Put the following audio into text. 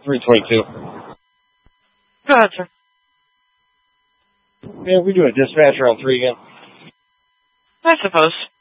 322. Go ahead, sir. Yeah, we do a dispatcher on 3 again. I suppose.